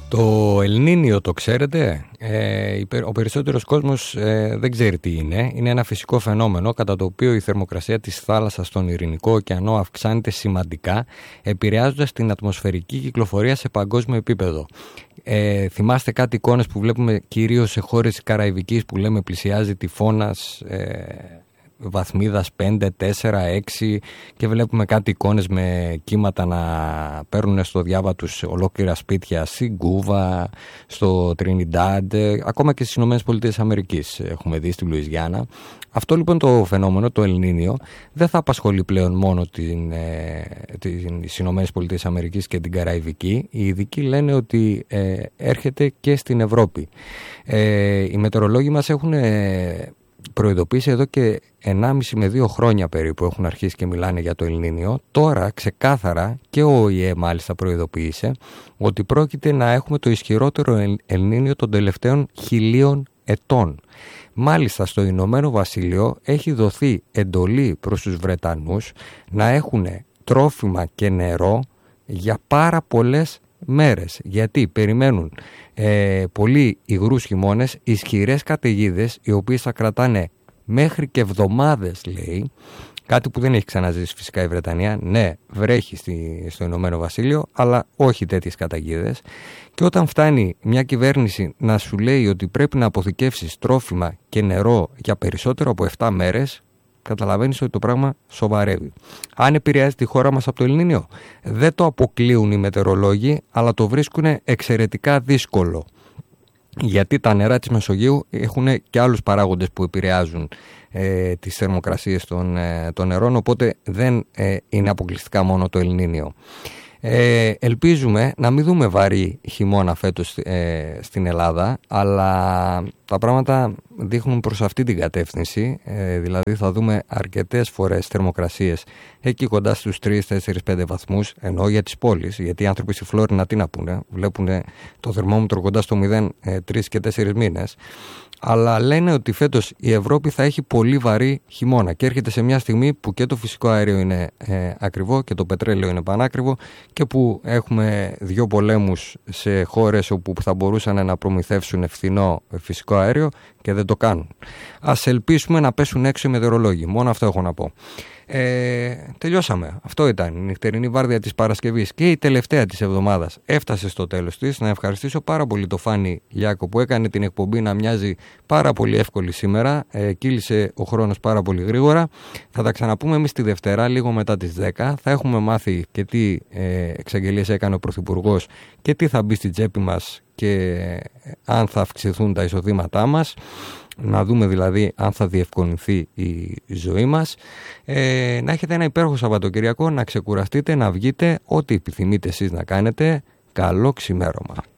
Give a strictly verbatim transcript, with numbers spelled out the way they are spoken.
Το Ελνίνιο το ξέρετε? Ε, ο περισσότερος κόσμος ε, δεν ξέρει τι είναι. Είναι ένα φυσικό φαινόμενο κατά το οποίο η θερμοκρασία της θάλασσας στον Ειρηνικό ωκεανό αυξάνεται σημαντικά, επηρεάζοντας την ατμοσφαιρική κυκλοφορία σε παγκόσμιο επίπεδο. Ε, θυμάστε κάτι εικόνες που βλέπουμε κυρίως σε χώρες της Καραϊβικής που λέμε πλησιάζει τυφώνας ε, βαθμίδας πέντε, τέσσερα, έξι και βλέπουμε κάτι εικόνες με κύματα να παίρνουν στο διάβα τους ολόκληρα σπίτια στην Κούβα, στο Τρινιντάντ, ακόμα και στις Ηνωμένες Πολιτείες Αμερικής έχουμε δει, στη Λουιζιάννα. Αυτό λοιπόν το φαινόμενο, το Ελνίνιο, δεν θα απασχολεί πλέον μόνο την, ε, τις Ηνωμένες Πολιτείες Αμερικής και την Καραϊβική. Οι ειδικοί λένε ότι ε, έρχεται και στην Ευρώπη. Ε, οι μετεωρολόγοι μας έχουν ε, προειδοποίησε εδώ και ενάμιση με δύο χρόνια περίπου έχουν αρχίσει και μιλάνε για το Ελνίνιο. Τώρα ξεκάθαρα και ο ΟΗΕ μάλιστα προειδοποίησε ότι πρόκειται να έχουμε το ισχυρότερο Ελνίνιο των τελευταίων χιλίων ετών. Μάλιστα στο Ηνωμένο Βασίλειο έχει δοθεί εντολή προς τους Βρετανούς να έχουν τρόφιμα και νερό για πάρα πολλές μέρες, γιατί περιμένουν ε, πολύ υγρούς χειμώνες, ισχυρές καταιγίδες οι οποίες θα κρατάνε μέχρι και εβδομάδες, λέει, κάτι που δεν έχει ξαναζήσει φυσικά η Βρετανία. Ναι, βρέχει στη, στο Ηνωμένο Βασίλειο, αλλά όχι τέτοιες καταιγίδες. Και όταν φτάνει μια κυβέρνηση να σου λέει ότι πρέπει να αποθηκεύσεις τρόφιμα και νερό για περισσότερο από επτά μέρες, καταλαβαίνεις ότι το πράγμα σοβαρεύει. Αν επηρεάζει τη χώρα μας από το Ελνίνιο, δεν το αποκλείουν οι μετεωρολόγοι, αλλά το βρίσκουν εξαιρετικά δύσκολο. Γιατί τα νερά της Μεσογείου έχουν και άλλους παράγοντες που επηρεάζουν ε, τις θερμοκρασίες των, ε, των νερών, οπότε δεν ε, είναι αποκλειστικά μόνο το Ελνίνιο. Ε, ελπίζουμε να μην δούμε βαρύ χειμώνα φέτος ε, στην Ελλάδα, αλλά τα πράγματα δείχνουν προς αυτή την κατεύθυνση, ε, δηλαδή θα δούμε αρκετές φορές θερμοκρασίες εκεί κοντά στους τρεις, τέσσερα, πέντε βαθμούς, ενώ για τις πόλεις, γιατί οι άνθρωποι στη Φλόρινα τι να πούνε, βλέπουν το θερμόμετρο κοντά στο μηδέν ε, τρεις και τέσσερις μήνες. Αλλά λένε ότι φέτος η Ευρώπη θα έχει πολύ βαρύ χειμώνα και έρχεται σε μια στιγμή που και το φυσικό αέριο είναι ε, ακριβό και το πετρέλαιο είναι πανάκριβο και που έχουμε δύο πολέμους σε χώρες όπου θα μπορούσαν να προμηθεύσουν φθηνό φυσικό αέριο και δεν το κάνουν. Ας ελπίσουμε να πέσουν έξω οι μετεωρολόγοι. Μόνο αυτό έχω να πω. Ε, τελειώσαμε. Αυτό ήταν η νυχτερινή βάρδια της Παρασκευής και η τελευταία της εβδομάδας έφτασε στο τέλος της. Να ευχαριστήσω πάρα πολύ το Φάνη Λιάκο που έκανε την εκπομπή να μοιάζει πάρα πολύ εύκολη σήμερα. Ε, κύλησε ο χρόνος πάρα πολύ γρήγορα. Θα τα ξαναπούμε εμείς τη Δευτέρα λίγο μετά τις δέκα. Θα έχουμε μάθει και τι ε, εξαγγελίες έκανε ο Πρωθυπουργός και τι θα μπει στην τσέπη μας και αν θα αυξηθούν τα εισοδήματά μας. Να δούμε δηλαδή αν θα διευκολυνθεί η ζωή μας. Ε, να έχετε ένα υπέροχο Σαββατοκυριακό, να ξεκουραστείτε, να βγείτε, ό,τι επιθυμείτε εσείς να κάνετε. Καλό ξημέρωμα.